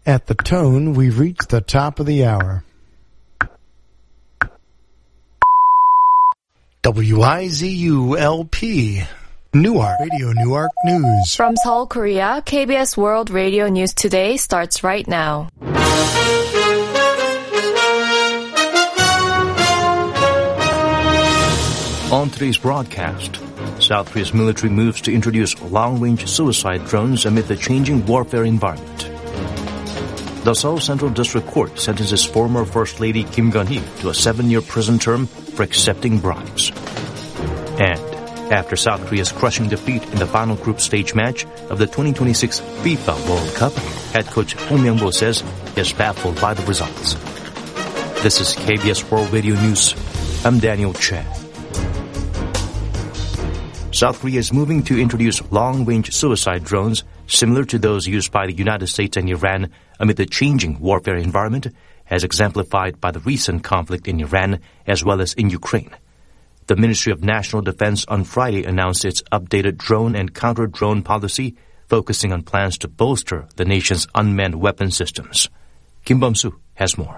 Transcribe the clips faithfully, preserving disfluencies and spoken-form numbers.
At the tone, we've reached the top of the hour. W I Z U L P, Newark, Radio Newark News. From Seoul, Korea, K B S World Radio News Today starts right now. On today's broadcast, South Korea's military moves to introduce long-range suicide drones amid the changing warfare environment. The Seoul Central District Court sentences former First Lady Kim Gun-hee to a seven-year prison term for accepting bribes. And after South Korea's crushing defeat in the final group stage match of the twenty twenty-six FIFA World Cup, head coach Hong Myung-bo says he is baffled by the results. This is K B S World Radio News. I'm Daniel Che. South Korea is moving to introduce long-range suicide drones similar to those used by the United States and Iran amid the changing warfare environment, as exemplified by the recent conflict in Iran as well as in Ukraine. The Ministry of National Defense on Friday announced its updated drone and counter-drone policy, focusing on plans to bolster the nation's unmanned weapon systems. Kim Bum-soo has more.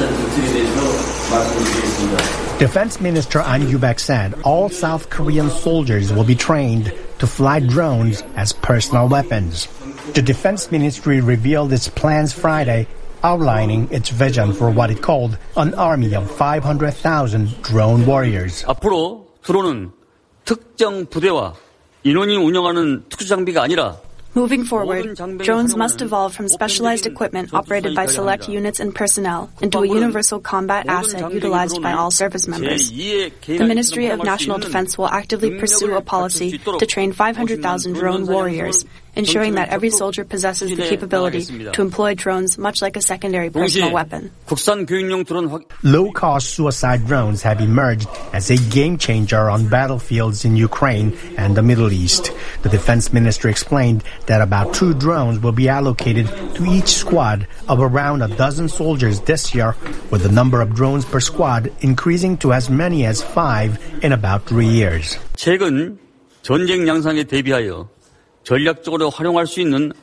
Defense Minister An Yu-baek said all South Korean soldiers will be trained to fly drones as personal weapons. The Defense Ministry revealed its plans Friday, outlining its vision for what it called an army of five hundred thousand drone warriors. 앞으로 드론은 특정 부대와 인원이 운영하는 특수 장비가 아니라 Moving forward, drones must evolve from specialized equipment operated by select units and personnel into a universal combat asset utilized by all service members. The Ministry of National Defense will actively pursue a policy to train five hundred thousand drone warriors, ensuring that every soldier possesses the capability to employ drones much like a secondary personal weapon. Low-cost suicide drones have emerged as a game-changer on battlefields in Ukraine and the Middle East. The Defense Ministry explained that about two drones will be allocated to each squad of around a dozen soldiers this year, with the number of drones per squad increasing to as many as five in about three years. 최근 전쟁 양상에 대비하여 전략적으로 활용할 수 있는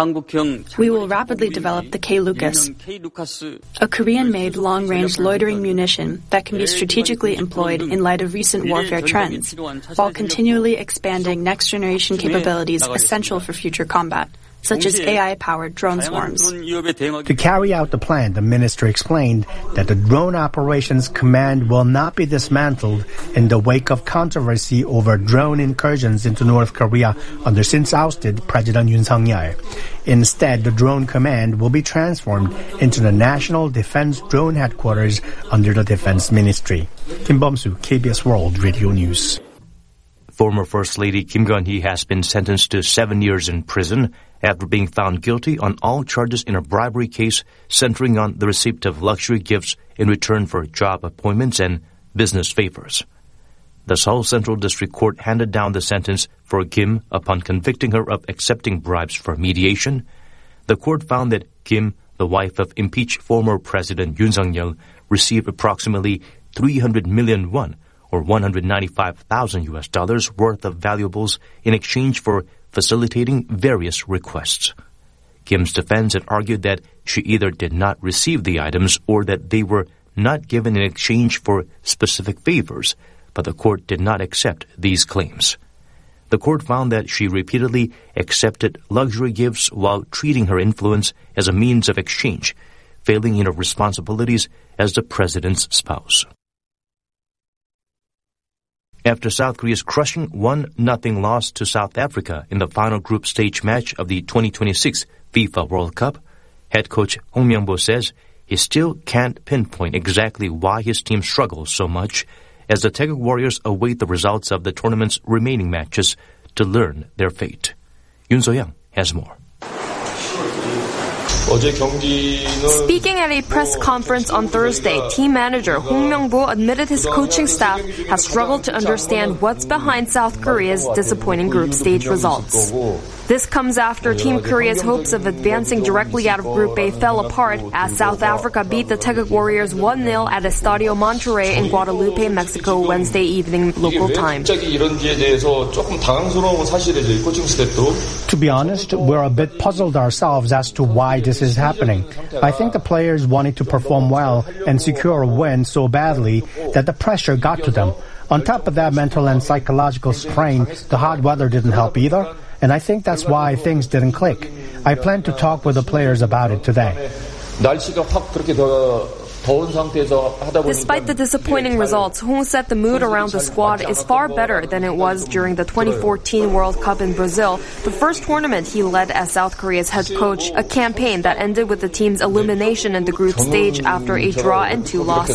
We will rapidly develop the K-Lucas, a Korean-made long-range loitering munition that can be strategically employed in light of recent warfare trends, while continually expanding next-generation capabilities essential for future combat, such as A I-powered drone swarms. To carry out the plan, the minister explained that the Drone Operations Command will not be dismantled in the wake of controversy over drone incursions into North Korea under since-ousted President Yoon Suk-yeol. Instead, the Drone Command will be transformed into the National Defense Drone Headquarters under the Defense Ministry. Kim Bum-soo, K B S World Radio News. Former First Lady Kim Gun-hee has been sentenced to seven years in prison after being found guilty on all charges in a bribery case centering on the receipt of luxury gifts in return for job appointments and business favors. The Seoul Central District Court handed down the sentence for Kim upon convicting her of accepting bribes for mediation. The court found that Kim, the wife of impeached former President Yoon Suk-yeol, received approximately three hundred million won, or one hundred ninety-five thousand U S dollars worth of valuables in exchange for facilitating various requests. Kim's defense had argued that she either did not receive the items or that they were not given in exchange for specific favors, but the court did not accept these claims. The court found that she repeatedly accepted luxury gifts while treating her influence as a means of exchange, failing in her responsibilities as the president's spouse. After South Korea's crushing one nothing loss to South Africa in the final group stage match of the twenty twenty-six FIFA World Cup, head coach Hong Myung-bo says he still can't pinpoint exactly why his team struggles so much as the Taeguk Warriors await the results of the tournament's remaining matches to learn their fate. Yoon So-young has more. Speaking at a press conference on Thursday, team manager Hong Myung-bo admitted his coaching staff has struggled to understand what's behind South Korea's disappointing group stage results. This comes after Team Korea's hopes of advancing directly out of Group A fell apart as South Africa beat the Taeguk Warriors one nil at Estadio Monterrey in Guadalupe, Mexico, Wednesday evening local time. To be honest, we're a bit puzzled ourselves as to why this is happening. I think the players wanted to perform well and secure a win so badly that the pressure got to them. On top of that mental and psychological strain, the hot weather didn't help either. And I think that's why things didn't click. I plan to talk with the players about it today. Despite the disappointing results, Hong said the mood around the squad is far better than it was during the twenty fourteen World Cup in Brazil, the first tournament he led as South Korea's head coach, a campaign that ended with the team's elimination in the group stage after a draw and two losses.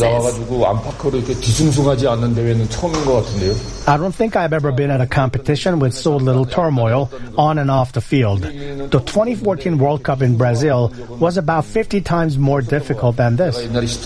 I don't think I've ever been at a competition with so little turmoil on and off the field. The twenty fourteen World Cup in Brazil was about fifty times more difficult than this.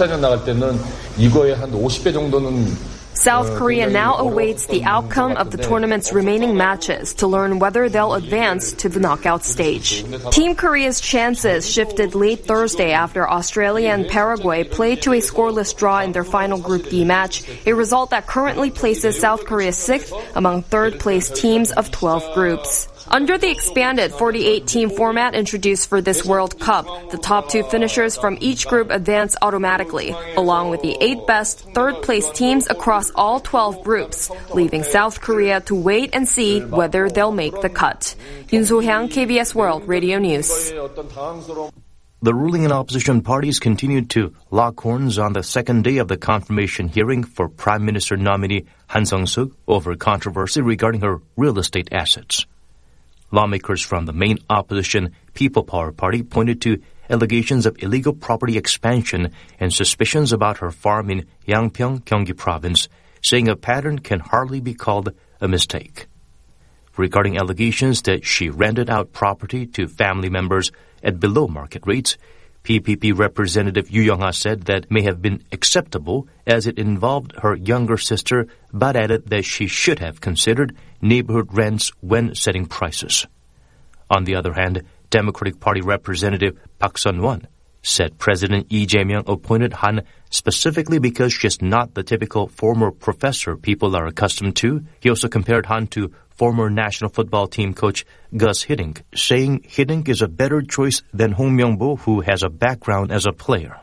South Korea now awaits the outcome of the tournament's remaining matches to learn whether they'll advance to the knockout stage. Team Korea's chances shifted late Thursday after Australia and Paraguay played to a scoreless draw in their final Group D match, a result that currently places South Korea sixth among third-place teams of twelve groups. Under the expanded forty-eight team format introduced for this World Cup, the top two finishers from each group advance automatically, along with the eight best third-place teams across all twelve groups, leaving South Korea to wait and see whether they'll make the cut. Yoon So-hyang, K B S World Radio News. The ruling and opposition parties continued to lock horns on the second day of the confirmation hearing for Prime Minister nominee Han Sung-suk over controversy regarding her real estate assets. Lawmakers from the main opposition People Power Party pointed to allegations of illegal property expansion and suspicions about her farm in Yangpyeong, Gyeonggi Province, saying a pattern can hardly be called a mistake. Regarding allegations that she rented out property to family members at below market rates, P P P Representative Yoo Young-ha said that may have been acceptable as it involved her younger sister, but added that she should have considered neighborhood rents when setting prices. On the other hand, Democratic Party Representative Park Sun-won said President Lee Jae-myung appointed Han specifically because she's not the typical former professor people are accustomed to. He also compared Han to former national football team coach Gus Hiddink, saying Hiddink is a better choice than Hong Myung-bo, who has a background as a player.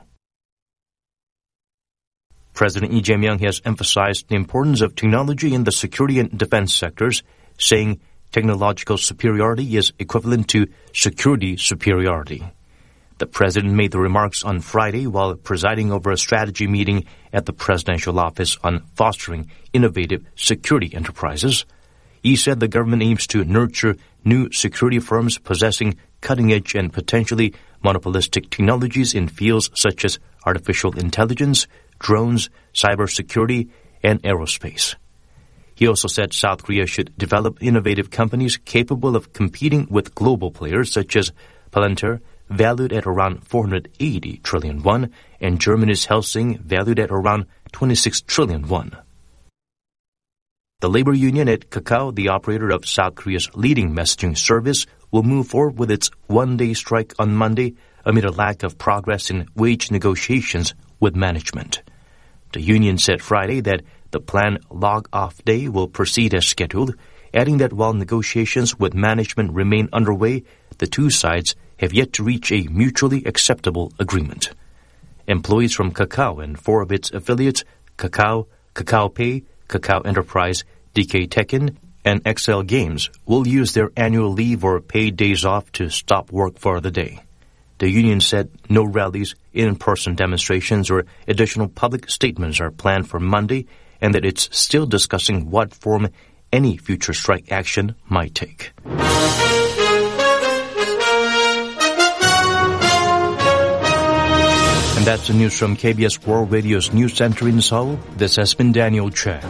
President Lee Jae-myung has emphasized the importance of technology in the security and defense sectors, saying technological superiority is equivalent to security superiority. The president made the remarks on Friday while presiding over a strategy meeting at the presidential office on fostering innovative security enterprises. He said the government aims to nurture new security firms possessing cutting-edge and potentially monopolistic technologies in fields such as artificial intelligence, drones, cybersecurity, and aerospace. He also said South Korea should develop innovative companies capable of competing with global players such as Palantir, valued at around four hundred eighty trillion won, and Germany's Helsing, valued at around twenty-six trillion won. The labor union at Kakao, the operator of South Korea's leading messaging service, will move forward with its one-day strike on Monday amid a lack of progress in wage negotiations with management. The union said Friday that the planned log-off day will proceed as scheduled, adding that while negotiations with management remain underway, the two sides have yet to reach a mutually acceptable agreement. Employees from Kakao and four of its affiliates, Kakao, Kakao Pay, Kakao Enterprise, D K Tekken, and X L Games, will use their annual leave or paid days off to stop work for the day. The union said no rallies, in-person demonstrations, or additional public statements are planned for Monday, and that it's still discussing what form any future strike action might take. And that's the news from K B S World Radio's News Center in Seoul. This has been Daniel Chen.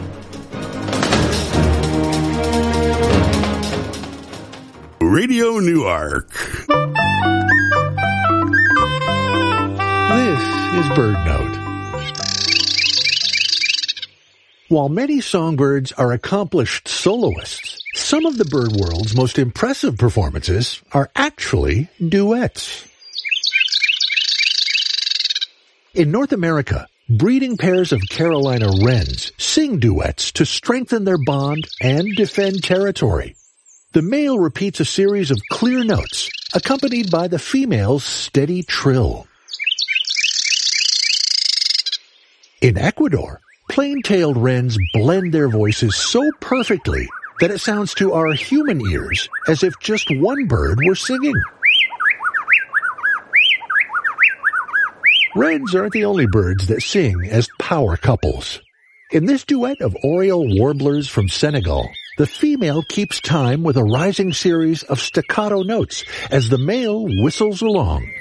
Radio Newark. This is Bird Note. While many songbirds are accomplished soloists, some of the bird world's most impressive performances are actually duets. In North America, breeding pairs of Carolina wrens sing duets to strengthen their bond and defend territory. The male repeats a series of clear notes, accompanied by the female's steady trill. In Ecuador, plain-tailed wrens blend their voices so perfectly that it sounds to our human ears as if just one bird were singing. Wrens aren't the only birds that sing as power couples. In this duet of oriole warblers from Senegal, the female keeps time with a rising series of staccato notes as the male whistles along.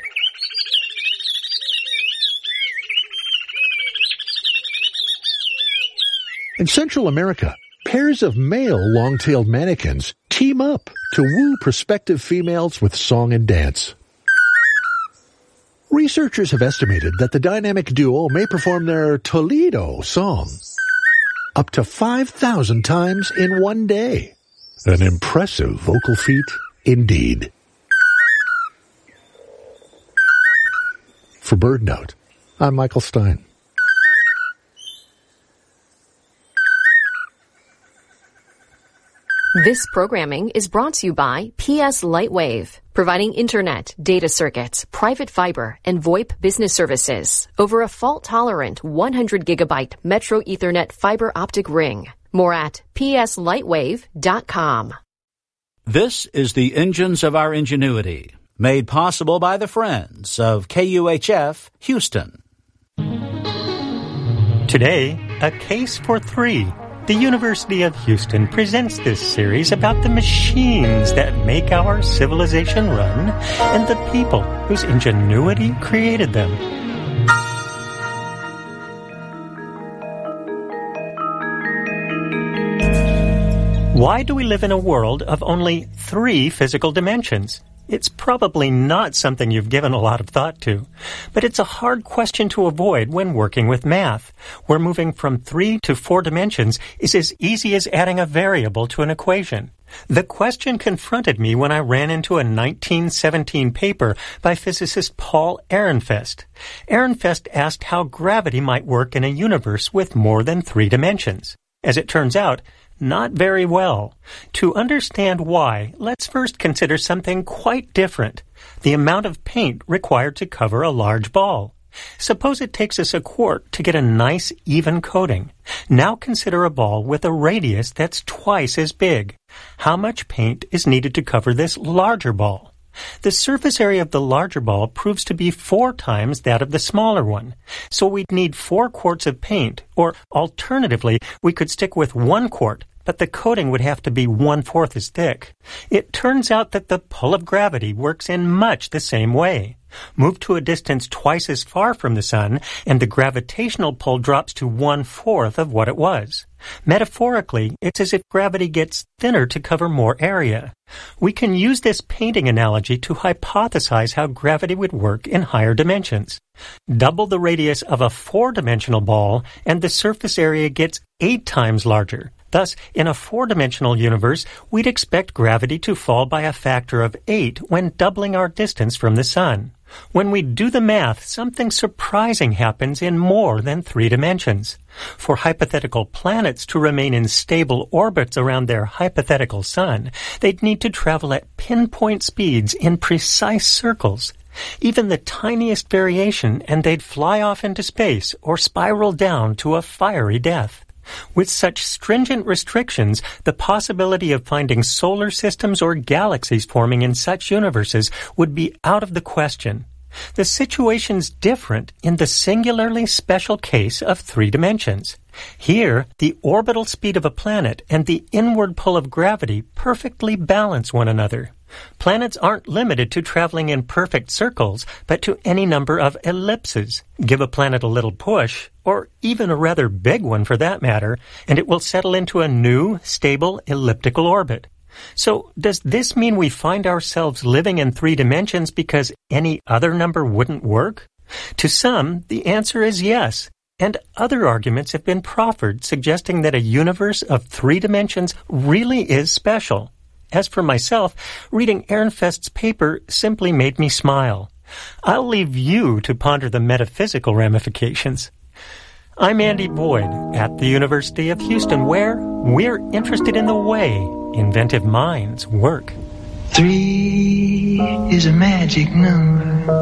In Central America, pairs of male long-tailed manakins team up to woo prospective females with song and dance. Researchers have estimated that the dynamic duo may perform their Toledo song up to five thousand times in one day. An impressive vocal feat indeed. For BirdNote, I'm Michael Stein. This programming is brought to you by P S Lightwave, providing internet, data circuits, private fiber, and VoIP business services over a fault-tolerant one hundred gigabyte Metro Ethernet fiber optic ring. More at p s lightwave dot com. This is the Engines of Our Ingenuity, made possible by the friends of K U H F Houston. Today, a case for three. The University of Houston presents this series about the machines that make our civilization run and the people whose ingenuity created them. Why do we live in a world of only three physical dimensions? It's probably not something you've given a lot of thought to, but it's a hard question to avoid when working with math, where moving from three to four dimensions is as easy as adding a variable to an equation. The question confronted me when I ran into a nineteen seventeen paper by physicist Paul Ehrenfest. Ehrenfest asked how gravity might work in a universe with more than three dimensions. As it turns out, not very well. To understand why, let's first consider something quite different: the amount of paint required to cover a large ball. Suppose it takes us a quart to get a nice, even coating. Now consider a ball with a radius that's twice as big. How much paint is needed to cover this larger ball? The surface area of the larger ball proves to be four times that of the smaller one. So we'd need four quarts of paint, or alternatively, we could stick with one quart, but the coating would have to be one-fourth as thick. It turns out that the pull of gravity works in much the same way. Move to a distance twice as far from the sun, and the gravitational pull drops to one-fourth of what it was. Metaphorically, it's as if gravity gets thinner to cover more area. We can use this painting analogy to hypothesize how gravity would work in higher dimensions. Double the radius of a four-dimensional ball, and the surface area gets eight times larger. Thus, in a four-dimensional universe, we'd expect gravity to fall by a factor of eight when doubling our distance from the sun. When we do the math, something surprising happens in more than three dimensions. For hypothetical planets to remain in stable orbits around their hypothetical sun, they'd need to travel at pinpoint speeds in precise circles. Even the tiniest variation, and they'd fly off into space or spiral down to a fiery death. With such stringent restrictions, the possibility of finding solar systems or galaxies forming in such universes would be out of the question. The situation's different in the singularly special case of three dimensions. Here, the orbital speed of a planet and the inward pull of gravity perfectly balance one another. Planets aren't limited to traveling in perfect circles, but to any number of ellipses. Give a planet a little push, or even a rather big one for that matter, and it will settle into a new, stable, elliptical orbit. So, does this mean we find ourselves living in three dimensions because any other number wouldn't work? To some, the answer is yes. And other arguments have been proffered suggesting that a universe of three dimensions really is special. As for myself, reading Ehrenfest's paper simply made me smile. I'll leave you to ponder the metaphysical ramifications. I'm Andy Boyd at the University of Houston, where we're interested in the way inventive minds work. Three is a magic number.